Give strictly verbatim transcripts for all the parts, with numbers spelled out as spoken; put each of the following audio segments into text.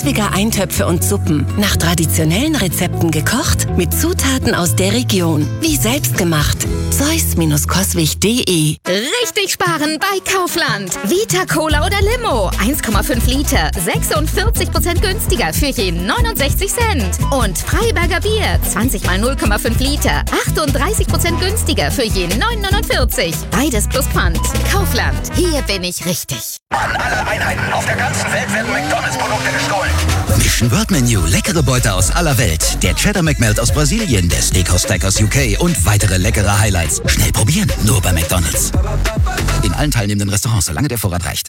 Schleswiger Eintöpfe und Suppen. Nach traditionellen Rezepten gekocht, mit Zutaten aus der Region. Wie selbstgemacht. Zeus Koswig punkt de. Richtig sparen bei Kaufland. Vita Cola oder Limo. eins Komma fünf Liter. sechsundvierzig Prozent günstiger für je neunundsechzig Cent. Und Freiberger Bier. zwanzig mal null Komma fünf Liter. achtunddreißig Prozent günstiger für je neun neunundvierzig. Beides plus Pfand. Kaufland. Hier bin ich richtig. An alle Einheiten auf der ganzen Welt werden McDonalds-Produkte gestohlen. Mission World Menu. Leckere Beute aus aller Welt. Der Cheddar McMelt aus Brasilien, der Steakhouse Stack aus U K und weitere leckere Highlights. Schnell probieren, nur bei McDonalds. In allen teilnehmenden Restaurants, solange der Vorrat reicht.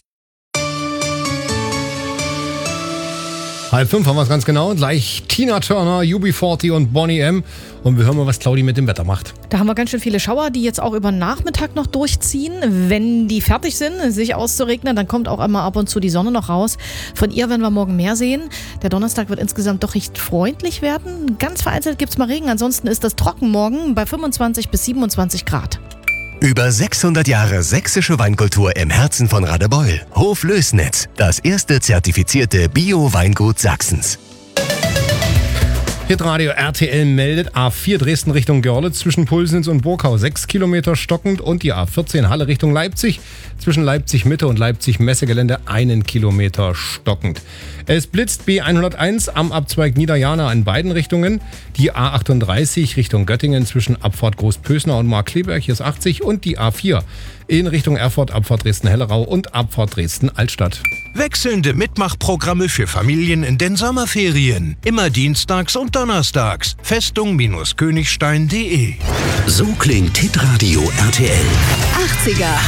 Halb fünf haben wir es ganz genau. Gleich Tina Turner, U B vierzig und Boney M. Und wir hören mal, was Claudi mit dem Wetter macht. Da haben wir ganz schön viele Schauer, die jetzt auch über den Nachmittag noch durchziehen. Wenn die fertig sind, sich auszuregnen, dann kommt auch immer ab und zu die Sonne noch raus. Von ihr werden wir morgen mehr sehen. Der Donnerstag wird insgesamt doch recht freundlich werden. Ganz vereinzelt gibt es mal Regen, ansonsten ist das trocken morgen bei fünfundzwanzig bis siebenundzwanzig Grad. Über sechshundert Jahre sächsische Weinkultur im Herzen von Radebeul. Hof Lößnitz, das erste zertifizierte Bio-Weingut Sachsens. Hitradio R T L meldet A vier Dresden Richtung Görlitz zwischen Pulsnitz und Burgau sechs Kilometer stockend und die A vierzehn Halle Richtung Leipzig zwischen Leipzig Mitte und Leipzig Messegelände einen Kilometer stockend. Es blitzt B hunderteins am Abzweig Niederjana in beiden Richtungen. Die A achtunddreißig Richtung Göttingen zwischen Abfahrt Großpösner und Markkleeberg, hier ist achtzig, und die A vier in Richtung Erfurt, Abfahrt Dresden-Hellerau und Abfahrt Dresden-Altstadt. Wechselnde Mitmachprogramme für Familien in den Sommerferien. Immer dienstags und donnerstags. Festung-Königstein punkt de. So klingt Hitradio R T L. achtziger